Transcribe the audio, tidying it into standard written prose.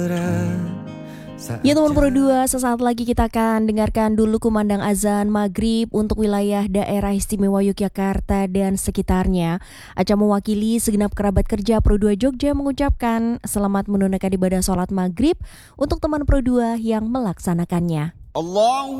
Ya teman Pro 2, sesaat lagi kita akan dengarkan dulu kumandang azan maghrib untuk wilayah daerah istimewa Yogyakarta dan sekitarnya. Aca mewakili segenap kerabat kerja Pro 2 Jogja mengucapkan selamat menunaikan ibadah sholat maghrib untuk teman Pro 2 yang melaksanakannya. Allah